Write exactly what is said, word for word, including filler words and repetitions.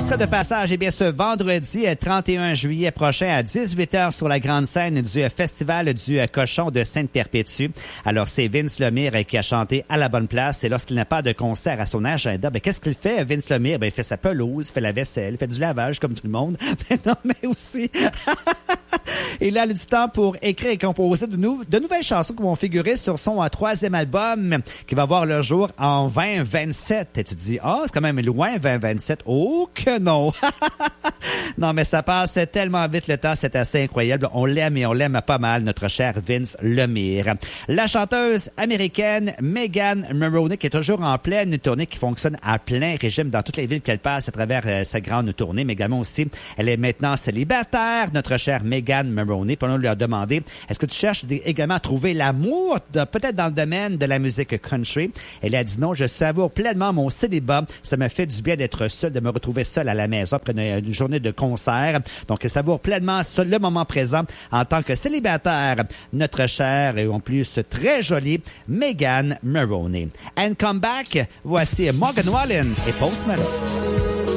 sera de passage eh bien, ce vendredi trente et un juillet prochain à dix-huit heures sur la grande scène du Festival du Cochon de Sainte-Perpétue. Alors, c'est Vince Lemire qui a chanté à la bonne place. Et lorsqu'il n'a pas de concert à son agenda, ben, qu'est-ce qu'il fait, Vince Lemire? Ben, il fait sa pelouse, il fait la vaisselle, il fait du lavage comme tout le monde. Mais non, mais aussi... Il a du temps pour écrire et composer de, nou- de nouvelles chansons qui vont figurer sur son euh, troisième album qui va voir le jour en vingt vingt-sept. Et tu te dis, ah, oh, c'est quand même loin, vingt vingt-sept. Oh que non! Non, mais ça passe tellement vite le temps, c'est assez incroyable. On l'aime et on l'aime pas mal, notre cher Vince Lemire. La chanteuse américaine Megan Moroney qui est toujours en pleine tournée, qui fonctionne à plein régime dans toutes les villes qu'elle passe à travers euh, sa grande tournée, mais également aussi, elle est maintenant célibataire, notre chère Megan Moroney. Puis on lui a demandé, est-ce que tu cherches également à trouver l'amour, de, peut-être dans le domaine de la musique country? Elle a dit non, je savoure pleinement mon célibat. Ça me fait du bien d'être seule, de me retrouver seule à la maison après une, une journée de concert. Donc, elle savoure pleinement seul le moment présent en tant que célibataire. Notre chère et en plus très jolie Megan Moroney. And come back, voici Morgan Wallen et Post Malone.